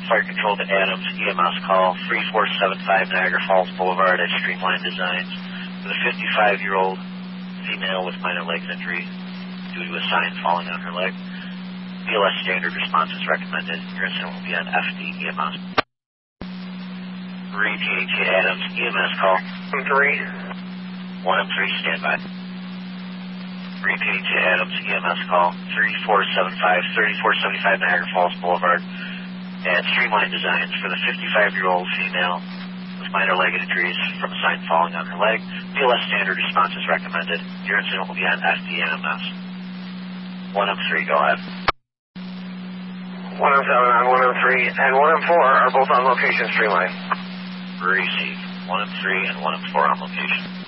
Fire Control to Adams, EMS call 3475 Niagara Falls Boulevard at Streamline Designs with a 55-year-old female with minor leg injury due to a sign falling on her leg. BLS standard response is recommended. Your incident will be on FD EMS. 3 PHA Adams, EMS call. 1M3. 1M3, stand by. 3 PHA Adams, EMS call 3475 Niagara Falls Boulevard at Streamline Designs for the 55-year-old female with minor leg injuries from a sign falling on her leg. BLS standard response is recommended. Your incident will be on FDNMS. 1M3, go ahead. 1M7 on 1M3 and 1M4 are both on location, Streamline. Receive. 1M3 and 1M4 on location.